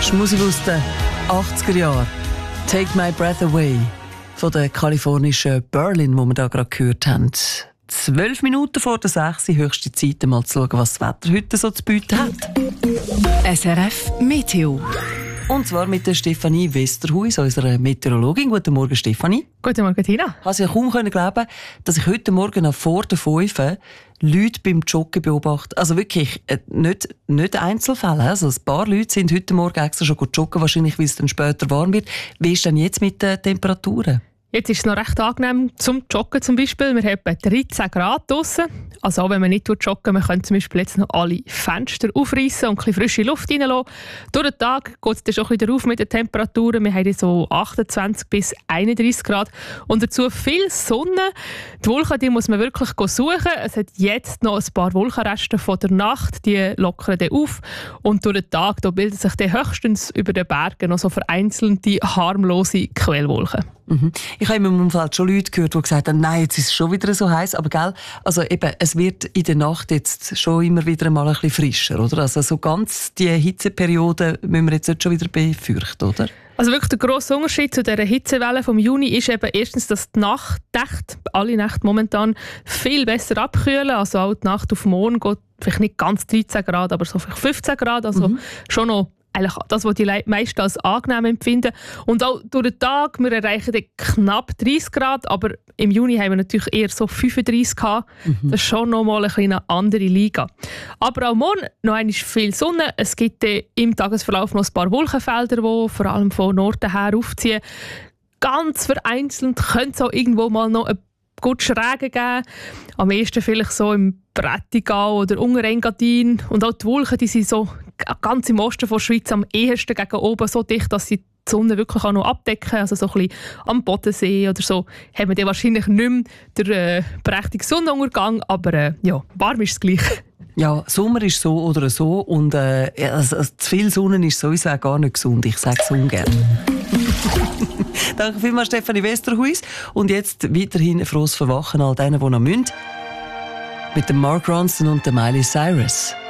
ist Musik aus den 80er Jahren. «Take My Breath Away» von der kalifornischen Berlin, wo wir da gerade gehört haben. 12 Minuten vor der 6 Uhr, höchste Zeit, mal zu schauen, was das Wetter heute so zu bieten hat. SRF Meteo. Und zwar mit der Stefanie Westerhuis, unserer Meteorologin. Guten Morgen, Stefanie. Guten Morgen, Tina. Ich konnte ja kaum glauben, dass ich heute Morgen noch vor der 5 Leute beim Joggen beobachte. Also wirklich nicht Einzelfälle. Also ein paar Leute sind heute Morgen extra schon joggen, wahrscheinlich, weil es dann später warm wird. Wie ist denn jetzt mit den Temperaturen? Jetzt ist es noch recht angenehm zum Joggen zum Beispiel. Wir haben etwa 13 Grad draussen. Also auch wenn man nicht joggen, man kann zum Beispiel jetzt noch alle Fenster aufreißen und ein bisschen frische Luft reinlassen. Durch den Tag geht es dann schon ein bisschen auf mit den Temperaturen. Wir haben so 28 bis 31 Grad. Und dazu viel Sonne. Die Wolken, die muss man wirklich suchen. Es hat jetzt noch ein paar Wolkenreste von der Nacht. Die lockern dann auf. Und durch den Tag da bilden sich dann höchstens über den Bergen noch so vereinzelte, harmlose Quellwolken. Mhm. Ich habe in meinem Umfeld schon Leute gehört, die gesagt haben, nein, jetzt ist es schon wieder so heiß. Aber gell, also eben, es wird in der Nacht jetzt schon immer wieder mal ein bisschen frischer, oder? Also so ganz die Hitzeperiode müssen wir jetzt nicht schon wieder befürchten, oder? Also wirklich der grosse Unterschied zu dieser Hitzewelle vom Juni ist eben erstens, dass die Nachtnächte, alle Nächte momentan, viel besser abkühlen. Also auch die Nacht auf morgen geht vielleicht nicht ganz 13 Grad, aber so vielleicht 15 Grad. Also schon noch eigentlich das, was die meisten als angenehm empfinden. Und auch durch den Tag, wir erreichen knapp 30 Grad, aber im Juni haben wir natürlich eher so 35 gehabt. Das ist schon noch mal eine andere Liga. Aber auch morgen noch einmal viel Sonne. Es gibt im Tagesverlauf noch ein paar Wolkenfelder, die vor allem von Norden her aufziehen. Ganz vereinzelt könnte es auch irgendwo mal noch ein gut Regen geben. Am ehesten vielleicht so im Prättigau oder Unterengadin. Und auch die Wolken, die sind so ganz im Osten der Schweiz am ehesten gegen oben so dicht, dass sie die Sonne wirklich auch noch abdecken. Also so ein bisschen am Bodensee oder so haben wir dann wahrscheinlich nicht mehr den prächtigen Sonnenuntergang, aber ja, warm ist es gleich. Ja, Sommer ist so oder so und zu viel Sonne ist sowieso auch gar nicht gesund. Ich sage es ungern. Danke vielmals, Stefanie Westerhuis. Und jetzt weiterhin frohes Verwachen all denen, die noch müssen. Mit dem Mark Ronson und der Miley Cyrus.